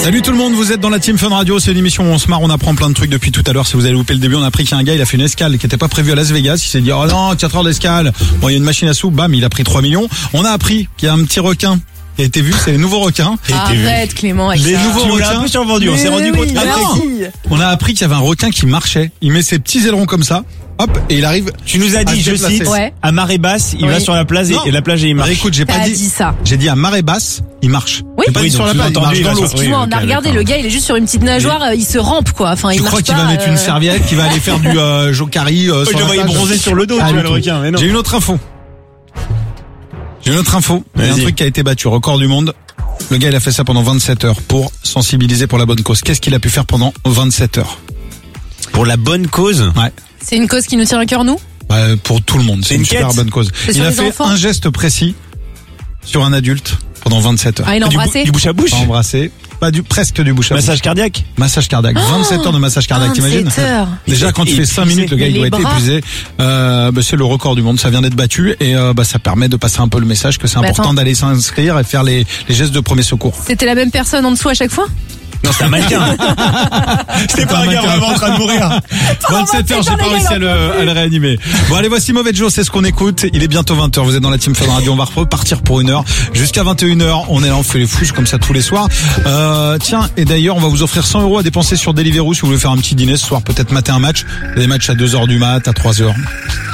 Salut tout le monde, vous êtes dans la Team Fun Radio, c'est une émission où on se marre, on apprend plein de trucs depuis tout à l'heure. Si vous avez loupé le début, on a appris qu'il y a un gars, il a fait une escale qui était pas prévue à Las Vegas, il s'est dit oh non, 4 heures d'escale. Bon, il y a une machine à sous, bam, il a pris 3 millions. On a appris qu'il y a un petit requin qui a été vu, c'est les nouveaux requins. Arrête Clément avec Les ça. nouveaux On l'a requins. un peu survendu, on s'est rendu compte. On a appris qu'il y avait un requin qui marchait. Il met ses petits ailerons comme ça, hop, et il arrive. Tu nous as dit, je déplacer. cite, Ouais. à marée basse, il Oui. va sur la plage Non. et la plage et il marche. Écoute, j'ai T'as pas dit ça. J'ai dit à marée basse, il marche. Oui. J'ai pas Oui, dit sur donc la plage, il sous-entendu, marche il dans va l'eau. sur- Excuse-moi, Oui, on a ok, regardé, d'accord. le gars il est juste sur une petite nageoire, il se rampe quoi. Enfin, il Tu marche crois qu'il pas, va mettre une serviette, qu'il va aller faire du jokari sur Je le la voyais plage bronzer sur le dos, Ah, tu vois, du le tout. requin, mais non. J'ai une autre info. Il y a un Vas-y. truc qui a été battu, record du monde. Le gars, il a fait ça pendant 27 heures pour sensibiliser pour la bonne cause. Qu'est-ce qu'il a pu faire pendant 27 heures? Pour la bonne cause. Ouais. C'est une cause qui nous tient à cœur nous. Pour tout le monde. C'est C'est une une super quête. bonne cause. C'est Il sur a les fait enfants un geste précis sur un adulte pendant 27 heures. Ah, il a embrassé. Du bouche à bouche. Pas embrassé. Presque du bouche à bouche. Massage cardiaque. Massage cardiaque. 27 heures de massage cardiaque, t'imagines? 27 heures. Déjà, quand tu fais 5 minutes, le gars, il Les doit être bras. épuisé. C'est le record du monde. Ça vient d'être battu et ça permet de passer un peu le message que c'est Mais important attends. d'aller s'inscrire et faire les gestes de premier secours. C'était la même personne en dessous à chaque fois. Non, c'est un mannequin. C'était pas un gars vraiment en train de mourir. 27 heures, j'ai pas réussi à le réanimer. Bon, allez, voici Mauvais Joe, c'est ce qu'on écoute. Il est bientôt 20h, vous êtes dans la Team Fun Radio, on va repartir pour 1 heure. Jusqu'à 21h, on est là, on fait les fous comme ça tous les soirs. Tiens, et d'ailleurs, on va vous offrir 100 € à dépenser sur Deliveroo si vous voulez faire un petit dîner ce soir, peut-être mater un match. Il y a des matchs à 2h du mat, à 3h.